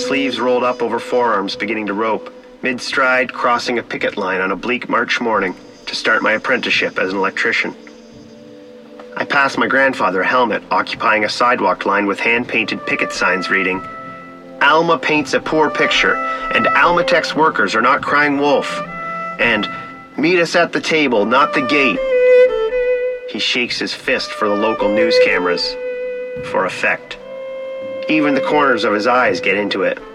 sleeves rolled up over forearms, beginning to rope, mid-stride crossing a picket line on a bleak March morning to start my apprenticeship as an electrician. I passed my grandfather a helmet occupying a sidewalk line with hand-painted picket signs reading, "Alma paints a poor picture, and Almatex workers are not crying wolf," and "Meet us at the table, not the gate." He shakes his fist for the local news cameras, for effect. Even the corners of his eyes get into it.